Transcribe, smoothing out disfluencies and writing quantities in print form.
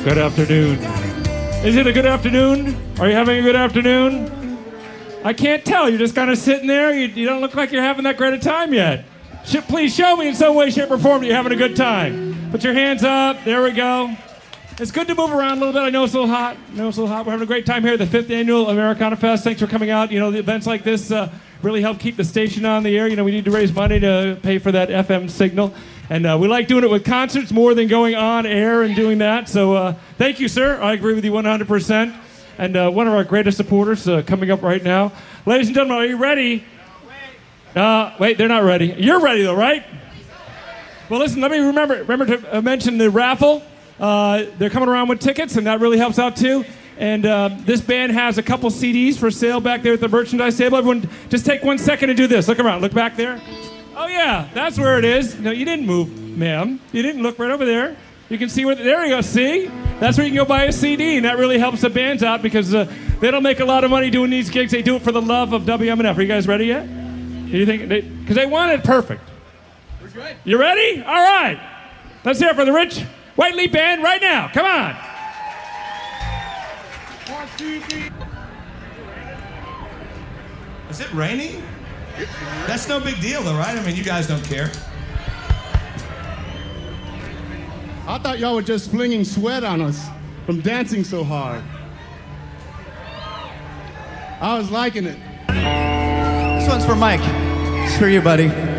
Good afternoon. Is it a good afternoon? Are you having a good afternoon? I can't tell. You're just kind of sitting there. You don't look like you're having that great a time yet. Please show me in some way, shape, or form that you're having a good time. Put your hands up. There we go. It's good to move around a little bit. I know it's a little hot. We're having a great time here at the 5th Annual Americana Fest. Thanks for coming out. You know, the events like this really help keep the station on the air. You know, we need to raise money to pay for that FM signal. And we like doing it with concerts more than going on air and doing that. So thank you, sir. I agree with you 100%. And one of our greatest supporters coming up right now. Ladies and gentlemen, are you ready? Wait, they're not ready. You're ready, though, right? Well, listen, let me remember to mention the raffle. They're coming around with tickets, and that really helps out, too. And this band has a couple CDs for sale back there at the merchandise table. Everyone, just take 1 second and do this. Look around. Look back there. Oh, yeah, that's where it is. No, you didn't move, ma'am. You didn't look right over there. You can see where, there you go, see? That's where you can go buy a CD, and that really helps the bands out because they don't make a lot of money doing these gigs. They do it for the love of WMNF. Are you guys ready yet? You think? Because they want it perfect. We're good. You ready? All right. Let's hear it for the Rich Whiteley Band right now. Come on. 1, 2, 3. Is it raining? That's no big deal, though, right? I mean, you guys don't care. I thought y'all were just flinging sweat on us from dancing so hard. I was liking it. This one's for Mike. It's for you, buddy.